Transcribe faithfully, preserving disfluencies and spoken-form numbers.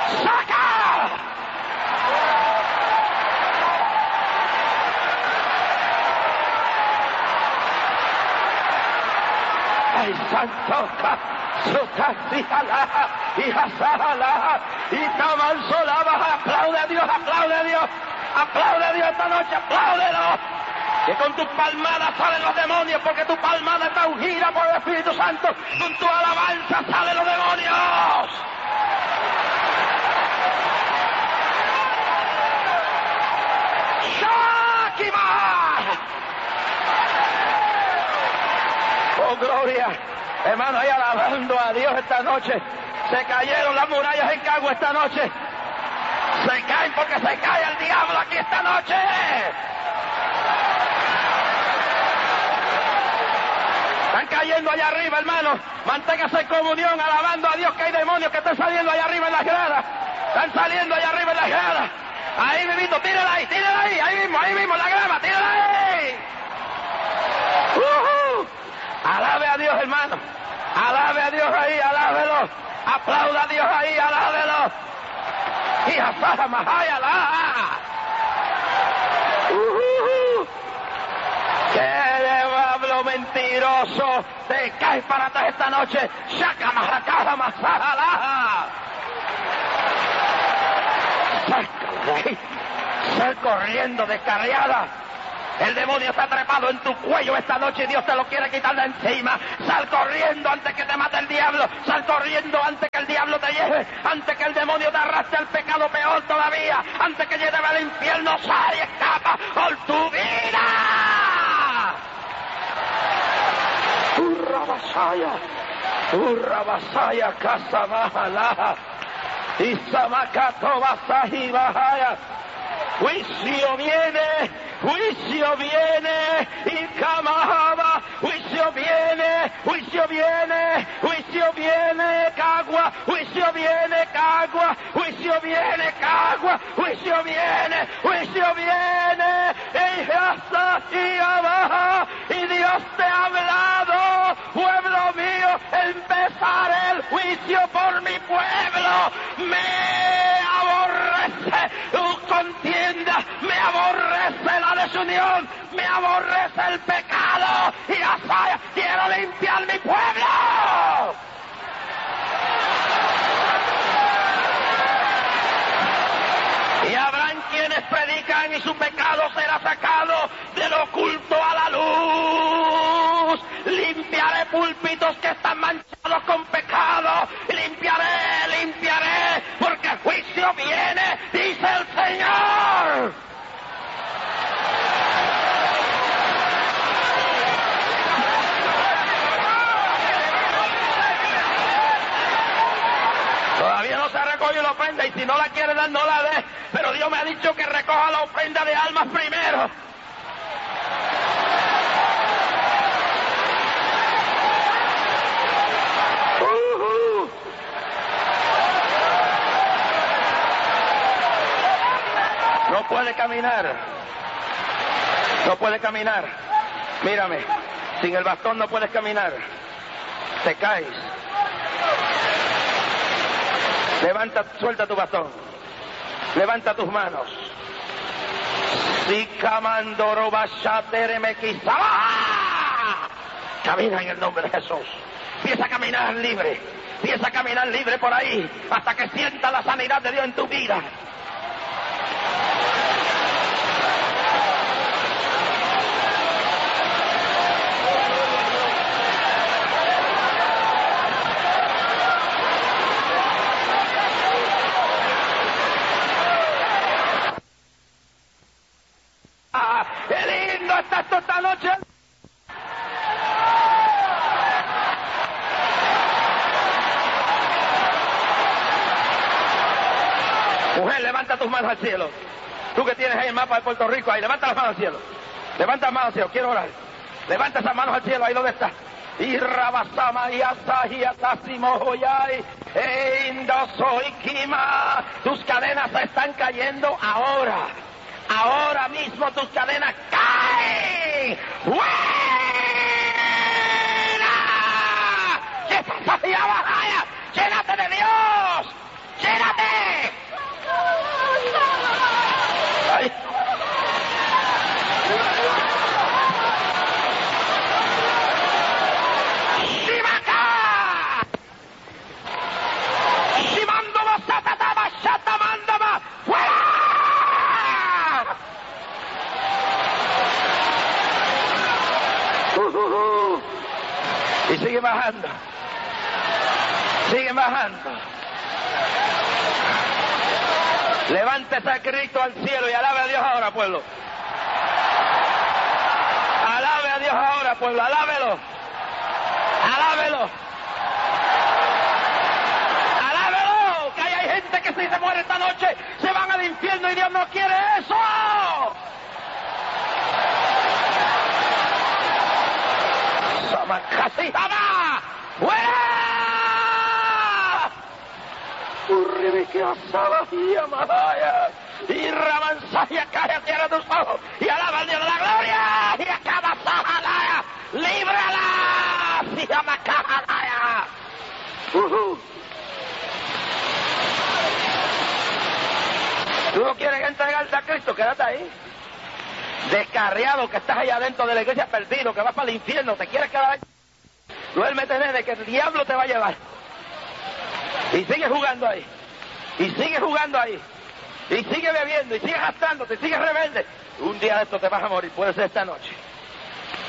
¡Saca! ¡Ay, santo! ¡Sutasihala! ¡Y Hasahala! ¡Y Tamansolaba! ¡Aplaude a Dios! ¡Aplaude a Dios! ¡Aplaude a Dios esta noche! ¡Apláudelo! Que con tus palmadas salen los demonios, porque tu palmada está ungida por el Espíritu Santo. Con tu alabanza salen los demonios. ¡Shakima! ¡Oh, gloria! Hermano, ahí alabando a Dios esta noche. Se cayeron las murallas en Cagua esta noche. Se caen porque se cae el diablo aquí esta noche. Están cayendo allá arriba, hermano. Manténgase en comunión, alabando a Dios, que hay demonios que están saliendo allá arriba en las gradas. Están saliendo allá arriba en las gradas. Ahí mismo, tírala ahí, tírala ahí, ahí mismo, ahí mismo, en la grama, tírala ahí. Uh-huh. Alabe a Dios, hermano. Alabe a Dios ahí, alábelo. Aplauda a Dios ahí, alábelo. Y Asara Mahayala. Uh-huh. ¡Qué diablo mentiroso! Te caes para atrás esta noche. ¡Shaka Mahakala Masala! ¡Sácala de ahí! ¡Sal corriendo, descarriada! El demonio está trepado en tu cuello esta noche y Dios te lo quiere quitar de encima. Sal corriendo antes que te mate el diablo. Sal corriendo antes que el diablo te lleve. Antes que el demonio te arrastre al pecado, peor todavía. Antes que lleve al infierno, sal y escapa por tu vida. Urra Basaya, Urra Basaya, Casa Bajalaja, Isamakato Basaji Bajaya. Juicio viene, juicio viene, y Kamahaba, juicio viene, juicio viene, juicio viene, Cagua, juicio viene, Cagua, juicio viene, Cagua, juicio viene, juicio viene, y hasta y abajo, y Dios te ha hablado, pueblo mío, empezaré el juicio por mi pueblo, me aborrece tu contienda, me aborrece la desunión, me aborrece el pecado, y Asaya, quiero limpiar mi pueblo. Y habrán quienes predican y su pecado será sacado del oculto a la luz. Limpiaré púlpitos que están manchados con pecado. Limpiaré, limpiaré, porque el juicio viene, dice el Señor. Todavía no se recoge la ofrenda y si no la quiere dar, no la dé. Pero Dios me ha dicho que recoja la ofrenda de almas primero. Uh-huh. No puede caminar. No puede caminar. Mírame. Sin el bastón no puedes caminar. Te caes. Levanta, suelta tu bastón. Levanta tus manos. Camina en el nombre de Jesús. Empieza a caminar libre. Empieza a caminar libre por ahí hasta que sienta la sanidad de Dios en tu vida. ¡Qué lindo está esto esta noche! Mujer, levanta tus manos al cielo. Tú que tienes ahí el mapa de Puerto Rico, ahí, levanta las manos al cielo. Levanta las manos al cielo, quiero orar. Levanta esas manos al cielo, ahí donde está. Y rabasama y asaji atasimo joyai e indosoy kima. Tus cadenas están cayendo ahora. Ahora mismo tus cadenas caen. ¡Fuera! ¡Llénate de Dios! ¡Llénate! Sigue bajando. Sigue bajando. Levántese a Cristo al cielo y alabe a Dios ahora, pueblo. Alabe a Dios ahora, pueblo. Alábelo. Alábelo. Alábelo. Que hay gente que si se muere esta noche se van al infierno y Dios no quiere eso. Casi jamás. ¡Fuera! Urribe que asaba y amadaya. Y ramansaya cae a tierra tus ojos. Y alaba al Dios de la gloria. Y acaba sajalaya. ¡Líbrala! ¡Si llama cajalaya! Uh-huh. ¿Tú no quieres entregarte a Cristo? Quédate ahí. Descarriado que estás allá adentro de la iglesia perdido, que vas para el infierno, te quieres quedar ahí. Duérmete, nene, que el diablo te va a llevar. Y sigue jugando ahí. Y sigue jugando ahí. Y sigue bebiendo, y sigue gastándote, y sigue rebelde. Un día de esto te vas a morir, puede ser esta noche.